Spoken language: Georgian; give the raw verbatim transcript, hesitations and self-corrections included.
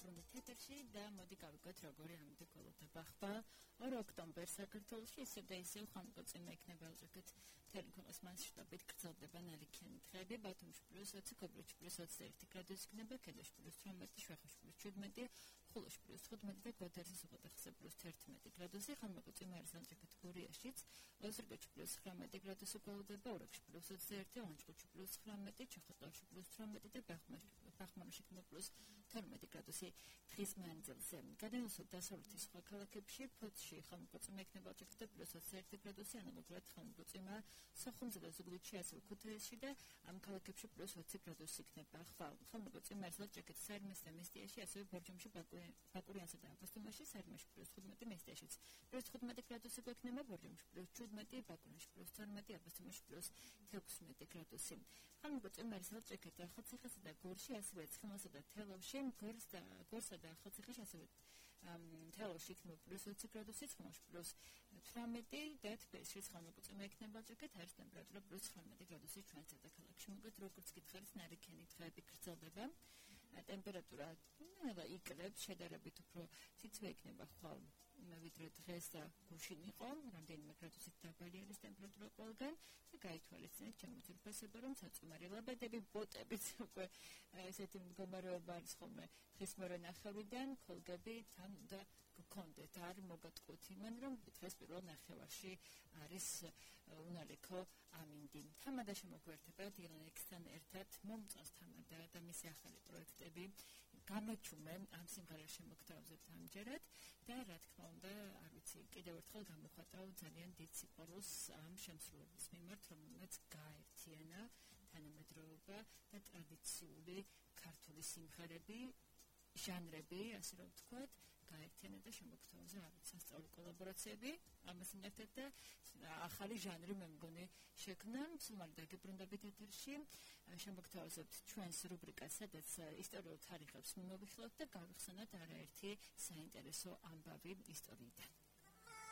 დაუბრუნდით ეთერში და მოდი გავიგოთ როგორი ამბები გველოდება ხმა ორი ოქტომბერს საქართველოში ისევ და ისევ ხანგრძლივი იქნება უზრუნველეთ მთელი ქვეყნის მასშტაბით გრძელდება ნალექიანი დღეები ბათუმში პლუს ოცი ქობრულში პლუს ოცდაერთი გრადუსი იქნება ქედაში პლუს თორმეტი შვეხეთში პლუს შვიდმეტი ხულოში პლუს თხუთმეტი და გვიათერში სუხოთახზე პლუს თერთმეტი გრადუსი ხანმოკლწვი მარზანჯაკეთ გურიაში ოზურგეთში პლუს ცხრამეტი გრადუსი გველოდება ურეკში პლუს ოცდაერთი ონჯგუთში პლუს ცხრამეტი ჩხატავში პლუს თორმეტი და ბახმარში პლუს თორმეტი გრადუსი დღის მანძილზე. გადაუსვათ დასავლეთის სხვა ქალაქებში, ფოთში ხანმოკლწვი იქნება ოჯახთა პლუს ოცდაერთი გრადუსი, ანამოკლად ხანმოკლწვიმა სოხუმსა და ზუგდიდში, ასევე ქუთაისში და ამ ქალაქებში პლუს ოცი გრადუსი იქნება. ხანმოკლწვი მერзлად ჭექეთ საერმესა და მესტიაში, ასევე ბორჯომში, ბაკურიანსა და აბასთუმანში, საერმეში პლუს თხუთმეტი, მესტიაშიც პლუს თხუთმეტი გრადუსი გვექნება, ბორჯომში პლუს შვიდმეტი, ბაკურიანში პლუს თორმეტი, აბასთუმანში პლუს თექვსმეტი გრადუსი. ხანმოკლწვი მერзлად ჭექეთ ახალციხესა და გორში, ასევე ცხინვალსა და თელავში, გორს და გორსა და ახალციხეში, ასევე თელავში იქნება პლუს ოცი გრადუსი, ცხინვალში პლუს თვრამეტი და თბილისში ხანმოკლწვი იქნება ჭექეთ არის ტემპერატურა პლუს ცხრამეტი გრადუსი ჩვენს დედაქალაქში. მოგეთ როგორც გითხარით ნალექიანი დღეები გრძელდება. ტემპერატურა ნელა იკლებს, შედარებით უფრო ციცვე იქნება ხვალ ვიდრე დღეს და გუშინ იყო, რამდენიმე გრადუსით დაბალი არის ტემპერატურა ყველგან და გაითვალისწინეთ ჩემთვის უფასება, რომ საწუმარი ლაბადები, ბოტებიც უკვე ესეთი მდგომარეობა არის ხოლმე დღის მეორე ნახევრიდან, ქოლგები თან უნდა გქონდეთ, არ მოგატყუთ იმან, რომ დღეს პირველ ნახევარში არის უნალექო ამინდი. თამადა შემოგვერთება დილნექსთან ერთად მომწონს თამადა და მისი ახალი პროექტები გამოჩუმენ ამ სიმღერას შემოგთავაზებთ ამჯერად და რა თქმა უნდა, არ ვიცი, კიდევ ერთხელ გამოხატავ ძალიან დიდ სიყვარულს ამ შემსრულებლის მიმართ, რომელმაც გააერთიანა თანამედროვეობა და ტრადიციული ქართული სიმღერები, ჟანრები, ასე რომ ვთქვათ, გაერთიანა და შემოგთავაზა სასწავლო კოლაბორაციები ამასთან ერთად და ახალი ჟანრი მე მგონი შექმნა. სულ დაგიბრუნდებით ეთერში, შემოგთავაზებთ ჩვენს რუბრიკას, სადაც ისტორიულ თარიღებს მიმოვიხილავთ და გავიხსენოთ არაერთი საინტერესო ამბავი ისტორიიდან.